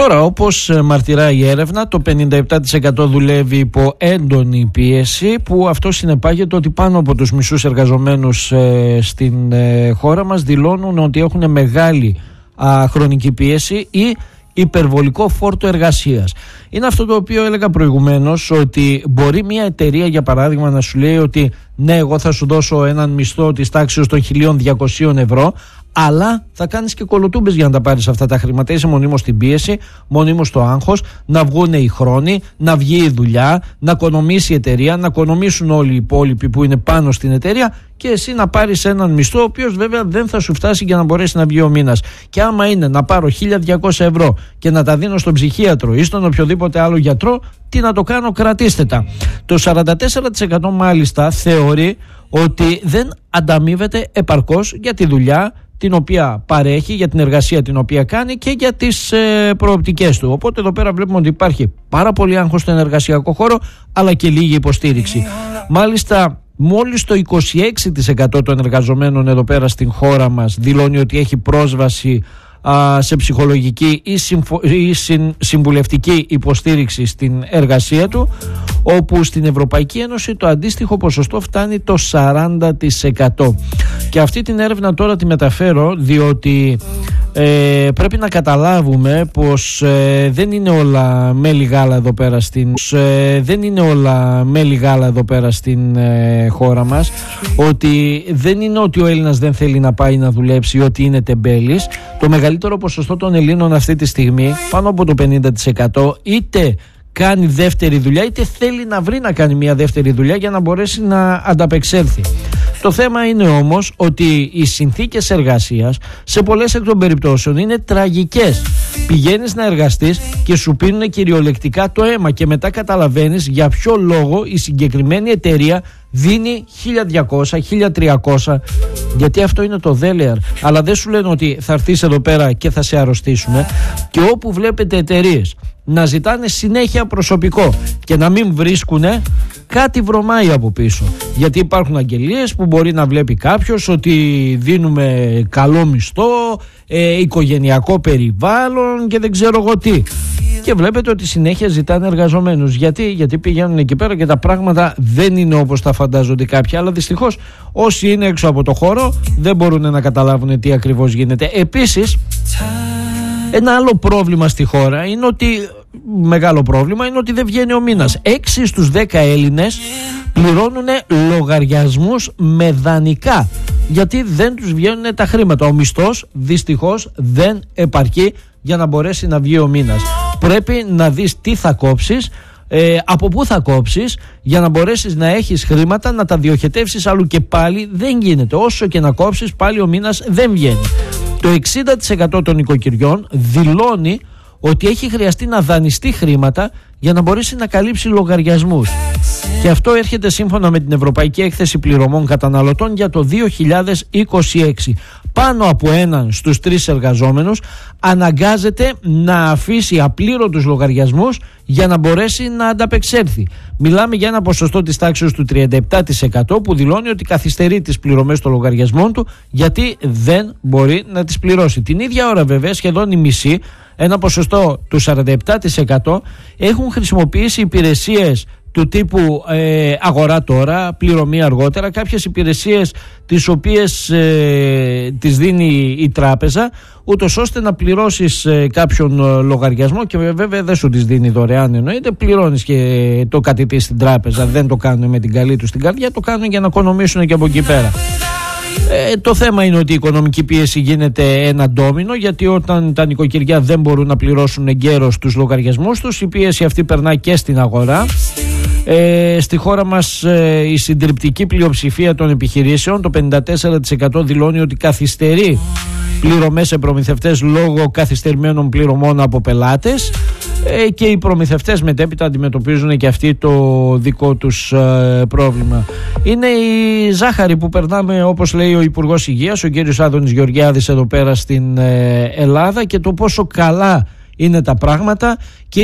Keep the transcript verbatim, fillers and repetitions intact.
Τώρα, όπως μαρτυράει η έρευνα, το πενήντα επτά τοις εκατό δουλεύει υπό έντονη πίεση, που αυτό συνεπάγεται ότι πάνω από τους μισούς εργαζομένους ε, στην ε, χώρα μας δηλώνουν ότι έχουν μεγάλη α, χρονική πίεση ή υπερβολικό φόρτο εργασίας. Είναι αυτό το οποίο έλεγα προηγουμένως, ότι μπορεί μια εταιρεία, για παράδειγμα, να σου λέει ότι ναι, εγώ θα σου δώσω έναν μισθό της τάξης των χίλια διακόσια ευρώ, αλλά θα κάνεις και κολοτούμπες για να τα πάρεις αυτά τα χρήματα. Είσαι μονίμως στην πίεση, μονίμως στο άγχος, να βγουν οι χρόνοι, να βγει η δουλειά, να οικονομήσει η εταιρεία, να οικονομήσουν όλοι οι υπόλοιποι που είναι πάνω στην εταιρεία, και εσύ να πάρεις έναν μισθό, ο οποίος βέβαια δεν θα σου φτάσει για να μπορέσει να βγει ο μήνας. Και άμα είναι να πάρω χίλια διακόσια ευρώ και να τα δίνω στον ψυχίατρο ή στον οποιοδήποτε άλλο γιατρό, τι να το κάνω, κρατήστε τα. Το σαράντα τέσσερα τοις εκατό μάλιστα θεωρεί ότι δεν ανταμείβεται επαρκώς για τη δουλειά την οποία παρέχει, για την εργασία την οποία κάνει και για τις ε, προοπτικές του. Οπότε εδώ πέρα βλέπουμε ότι υπάρχει πάρα πολύ άγχος στον εργασιακό χώρο, αλλά και λίγη υποστήριξη. Μάλιστα, μόλις το είκοσι έξι τοις εκατό των εργαζομένων εδώ πέρα στην χώρα μας δηλώνει ότι έχει πρόσβαση α, σε ψυχολογική ή, συμφο, ή συν, συμβουλευτική υποστήριξη στην εργασία του, όπου στην Ευρωπαϊκή Ένωση το αντίστοιχο ποσοστό φτάνει το σαράντα τοις εκατό. Και αυτή την έρευνα τώρα τη μεταφέρω διότι ε, πρέπει να καταλάβουμε πως ε, δεν είναι όλα μέλι γάλα εδώ πέρα στην, ε, δεν είναι όλα μέλι γάλα εδώ πέρα στην ε, χώρα μας, ότι δεν είναι ότι ο Έλληνας δεν θέλει να πάει να δουλέψει, ότι είναι τεμπέλης. Το μεγαλύτερο ποσοστό των Ελλήνων αυτή τη στιγμή, πάνω από το πενήντα τοις εκατό, είτε κάνει δεύτερη δουλειά, είτε θέλει να βρει να κάνει μια δεύτερη δουλειά για να μπορέσει να ανταπεξέλθει. Το θέμα είναι όμως ότι οι συνθήκες εργασίας σε πολλές εκ των περιπτώσεων είναι τραγικές. Πηγαίνεις να εργαστείς και σου πίνουν κυριολεκτικά το αίμα και μετά καταλαβαίνεις για ποιο λόγο η συγκεκριμένη εταιρεία δίνει χίλια διακόσια, χίλια τριακόσια, γιατί αυτό είναι το δέλεαρ. Αλλά δεν σου λένε ότι θα έρθεις εδώ πέρα και θα σε αρρωστήσουμε. Και όπου βλέπετε εταιρείες να ζητάνε συνέχεια προσωπικό και να μην βρίσκουνε, κάτι βρωμάει από πίσω. Γιατί υπάρχουν αγγελίες που μπορεί να βλέπει κάποιος ότι δίνουμε καλό μισθό, ε, οικογενειακό περιβάλλον και δεν ξέρω εγώ τι. Και βλέπετε ότι συνέχεια ζητάνε εργαζομένους. Γιατί, γιατί πηγαίνουν εκεί πέρα και τα πράγματα δεν είναι όπως τα φαντάζονται κάποιοι. Αλλά δυστυχώς όσοι είναι έξω από το χώρο δεν μπορούν να καταλάβουν τι ακριβώς γίνεται. Επίσης, ένα άλλο πρόβλημα στη χώρα είναι ότι, μεγάλο πρόβλημα είναι ότι δεν βγαίνει ο μήνας. έξι στους δέκα Έλληνες πληρώνουν λογαριασμούς με δανεικά, γιατί δεν τους βγαίνουν τα χρήματα. Ο μισθός δυστυχώς δεν επαρκεί για να μπορέσει να βγει ο μήνας. Πρέπει να δεις τι θα κόψεις, ε, από πού θα κόψεις, για να μπορέσεις να έχεις χρήματα να τα διοχετεύσεις αλλού, και πάλι δεν γίνεται. Όσο και να κόψεις, πάλι ο μήνας δεν βγαίνει. Το εξήντα τοις εκατό των οικοκυριών δηλώνει ότι έχει χρειαστεί να δανειστεί χρήματα για να μπορέσει να καλύψει λογαριασμούς. Και αυτό έρχεται σύμφωνα με την Ευρωπαϊκή Έκθεση Πληρωμών Καταναλωτών για το δύο χιλιάδες είκοσι έξι. Πάνω από έναν στους τρεις εργαζόμενους αναγκάζεται να αφήσει απλήρωτους λογαριασμούς για να μπορέσει να ανταπεξέλθει. Μιλάμε για ένα ποσοστό της τάξης του τριάντα επτά τοις εκατό που δηλώνει ότι καθυστερεί τις πληρωμές των λογαριασμών του γιατί δεν μπορεί να τις πληρώσει. Την ίδια ώρα βέβαια σχεδόν η μισή, ένα ποσοστό του σαράντα επτά τοις εκατό, έχουν χρησιμοποιήσει υπηρεσίες του τύπου ε, αγορά τώρα, πληρωμή αργότερα, κάποιες υπηρεσίες τις οποίες ε, τις δίνει η τράπεζα, ούτως ώστε να πληρώσεις ε, κάποιον ε, λογαριασμό, και βέβαια δεν σου τις δίνει δωρεάν, εννοείται, πληρώνεις και το κατητή στην τράπεζα. Δεν το κάνουν με την καλή τους την καρδιά, το κάνουν για να οικονομήσουν και από εκεί πέρα. Ε, το θέμα είναι ότι η οικονομική πίεση γίνεται ένα ντόμινο, γιατί όταν τα νοικοκυριά δεν μπορούν να πληρώσουν εγκαίρως τους λογαριασμούς τους, η πίεση αυτή περνά και στην αγορά. Ε, στη χώρα μας ε, η συντριπτική πλειοψηφία των επιχειρήσεων, το πενήντα τέσσερα τοις εκατό, δηλώνει ότι καθυστερεί πληρωμές σε προμηθευτές λόγω καθυστερημένων πληρωμών από πελάτες, ε, και οι προμηθευτές μετέπειτα αντιμετωπίζουν και αυτοί το δικό τους ε, πρόβλημα. Είναι η ζάχαρη που περνάμε, όπως λέει ο Υπουργός Υγείας, ο κ. Άδωνης Γεωργιάδης, εδώ πέρα στην ε, Ελλάδα, και το πόσο καλά είναι τα πράγματα, και